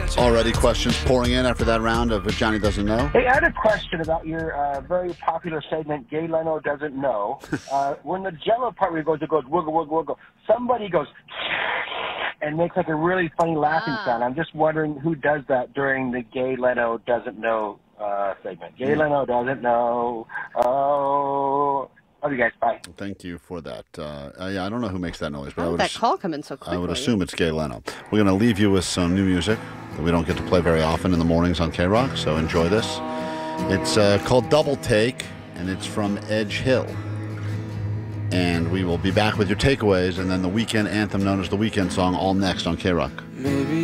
Already questions pouring in after that round of Johnny Doesn't Know. Hey, I had a question about your very popular segment, Jay Leno Doesn't Know. When the Jello part where it goes wiggle, wiggle, wiggle, somebody goes and makes like a really funny laughing sound. I'm just wondering who does that during the Jay Leno Doesn't Know segment. Jay Leno Doesn't Know. Oh. Love you guys. Bye. Thank you for that. Yeah, I don't know who makes that noise, but How did that call come in so quickly? I would assume it's Jay Leno. We're going to leave you with some new music that we don't get to play very often in the mornings on K-Rock, so enjoy this. It's called Double Take, and it's from Edge Hill. And we will be back with your takeaways and then the weekend anthem known as the Weekend Song all next on K-Rock. Maybe